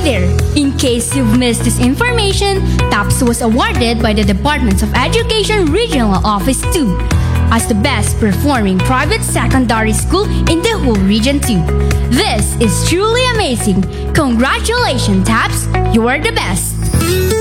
there! In case you've missed this information, TAPS was awarded by the Department of Education Regional Office 2 as the best performing private secondary school in the whole region 2. This is truly amazing. Congratulations, TAPS! You are the best!